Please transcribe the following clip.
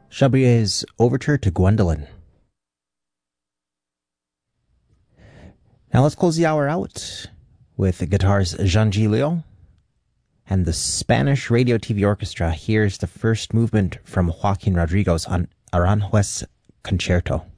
Chabrier's Overture to Gwendolen. Now let's close the hour out with the guitars Jean Gilio and the Spanish Radio TV Orchestra. Here's the first movement from Joaquin Rodrigo's on Aranjuez Concerto.